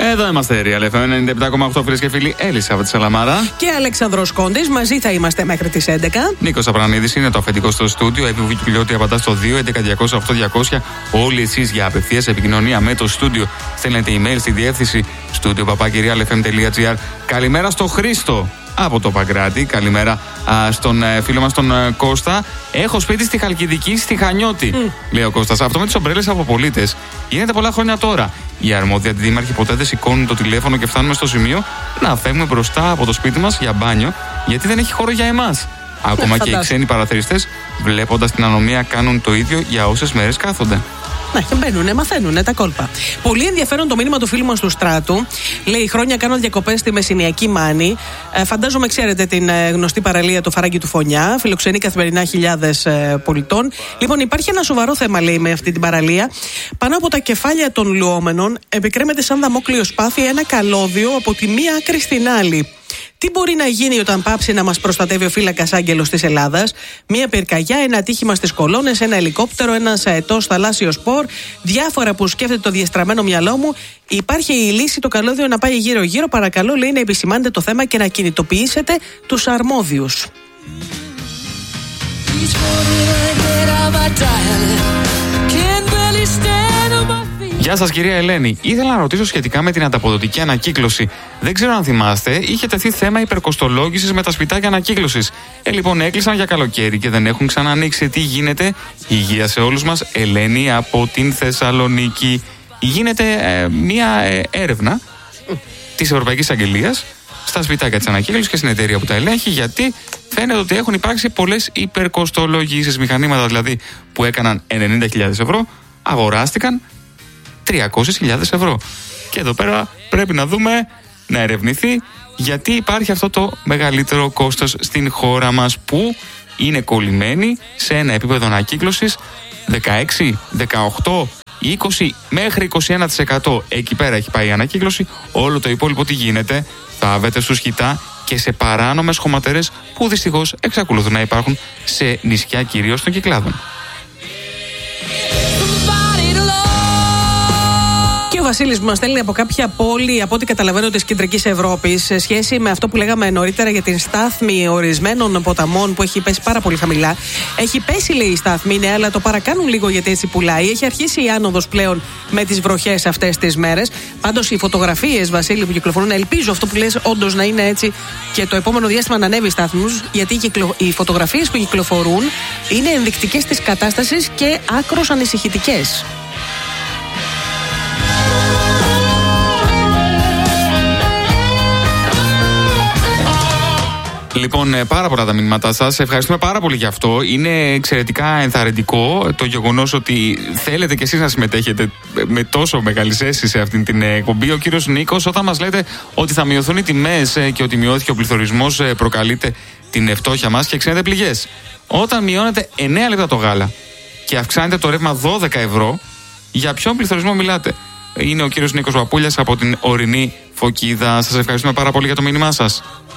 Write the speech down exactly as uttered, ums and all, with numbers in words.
Εδώ είμαστε, Real εφ εμ ενενήντα επτά κόμμα οκτώ, φίλες και φίλοι. Έλισσα από τη Σαλαμάρα. Και Αλέξανδρος Κόντης. Μαζί θα είμαστε μέχρι τις έντεκα. Νίκος Απρανίδης είναι το αφεντικό στο στούντιο. Εύη Βουκυλιώτη απαντά στο δύο έντεκα διακόσια οκτώ διακόσια. Όλοι εσείς για απευθείας επικοινωνία με το στούντιο στέλνετε email στη διεύθυνση studio παπάκι real εφ εμ τελεία τζι άρ. Καλημέρα στο Χρήστο από το Παγκράτη. Καλημέρα α, στον ε, φίλο μας τον ε, Κώστα. Έχω σπίτι στη Χαλκιδική, στη Χανιώτη, mm. λέει ο Κώστας. Αυτό με τις ομπρέλες από πολίτες γίνεται πολλά χρόνια τώρα. Οι αρμόδιοι αντιδήμαρχοι ποτέ δεν σηκώνουν το τηλέφωνο και φτάνουμε στο σημείο να φεύγουμε μπροστά από το σπίτι μας για μπάνιο, γιατί δεν έχει χώρο για εμάς. Ακόμα και οι ξένοι παρατηρητές, βλέποντας την ανομία, κάνουν το ίδιο για όσες μέρες κάθονται. Ναι, μπαίνουνε, μαθαίνουνε τα κόλπα. Πολύ ενδιαφέρον το μήνυμα του φίλου μας του Στράτου. Λέει: χρόνια κάνω διακοπές στη Μεσσηνιακή Μάνη. Ε, φαντάζομαι ξέρετε την ε, γνωστή παραλία του Φαράγγι του Φωνιά. Φιλοξενεί καθημερινά χιλιάδες ε, πολιτών. Λοιπόν, υπάρχει ένα σοβαρό θέμα, λέει, με αυτή την παραλία. Πάνω από τα κεφάλια των λουόμενων επικρέμεται σαν δαμόκλειο σπάθη ένα καλώδιο από τη μία άκρη στην άλλη. Τι μπορεί να γίνει όταν πάψει να μας προστατεύει ο φύλακας άγγελος της Ελλάδας? Μία πυρκαγιά, ένα ατύχημα στις κολόνες, ένα ελικόπτερο, ένας αετός θαλάσσιος σπορ, διάφορα που σκέφτεται το διεστραμμένο μυαλό μου. Υπάρχει η λύση, το καλώδιο να πάει γύρω-γύρω. Παρακαλώ, λέει, να επισημάνετε το θέμα και να κινητοποιήσετε τους αρμόδιους. Γεια σας, κυρία Ελένη. Ήθελα να ρωτήσω σχετικά με την ανταποδοτική ανακύκλωση. Δεν ξέρω αν θυμάστε, είχε τεθεί θέμα υπερκοστολόγησης με τα σπιτάκια ανακύκλωσης. Ε, λοιπόν, έκλεισαν για καλοκαίρι και δεν έχουν ξανανοίξει. Τι γίνεται? Υγεία σε όλους μας. Ελένη από την Θεσσαλονίκη. Γίνεται ε, μία ε, έρευνα της Ευρωπαϊκής Αγγελίας στα σπιτάκια της ανακύκλωσης και στην εταιρεία που τα ελέγχει, γιατί φαίνεται ότι έχουν υπάρξει πολλές υπερκοστολογήσεις. Μηχανήματα δηλαδή που έκαναν ενενήντα χιλιάδες ευρώ, αγοράστηκαν τριακόσιες χιλιάδες ευρώ. Και εδώ πέρα πρέπει να δούμε, να ερευνηθεί, γιατί υπάρχει αυτό το μεγαλύτερο κόστος στην χώρα μας, που είναι κολλημένοι σε ένα επίπεδο ανακύκλωσης δεκαέξι, δεκαοκτώ, είκοσι μέχρι είκοσι ένα τοις εκατό. Εκεί πέρα έχει πάει η ανακύκλωση. Όλο το υπόλοιπο τι γίνεται? Θάβεται στους χιτά και σε παράνομες χωματερές που δυστυχώς εξακολουθούν να υπάρχουν σε νησιά, κυρίως των Κυκλάδων. Ο Βασίλης μας στέλνει από κάποια πόλη, από ό,τι καταλαβαίνω, της κεντρικής Ευρώπης, σε σχέση με αυτό που λέγαμε νωρίτερα για την στάθμη ορισμένων ποταμών που έχει πέσει πάρα πολύ χαμηλά. Έχει πέσει, λέει, η στάθμη, ναι, αλλά το παρακάνουν λίγο γιατί έτσι πουλάει. Έχει αρχίσει η άνοδος πλέον με τις βροχές αυτές τις μέρες. Πάντως οι φωτογραφίες, Βασίλη, που κυκλοφορούν, ελπίζω αυτό που λες όντως να είναι έτσι και το επόμενο διάστημα να ανέβει η στάθμους, γιατί οι φωτογραφίες που κυκλοφορούν είναι ενδεικτικές της κατάστασης και άκρως ανησυχητικές. Λοιπόν, πάρα πολλά τα μηνύματά σας. Ευχαριστούμε πάρα πολύ γι' αυτό. Είναι εξαιρετικά ενθαρρυντικό το γεγονός ότι θέλετε κι εσείς να συμμετέχετε με τόσο μεγάλη ζέση σε αυτήν την εκπομπή. Ο κύριος Νίκος, όταν μας λέτε ότι θα μειωθούν οι τιμές και ότι μειώθηκε ο πληθωρισμός, προκαλείται την φτώχεια μας και ξένετε πληγές. Όταν μειώνεται εννέα λεπτά το γάλα και αυξάνεται το ρεύμα δώδεκα ευρώ, για ποιον πληθωρισμό μιλάτε? Είναι ο κύριος Νίκος Βαπούλιας από την ορεινή Φωκίδα. Σας ευχαριστούμε πάρα πολύ για το μήνυμά σας.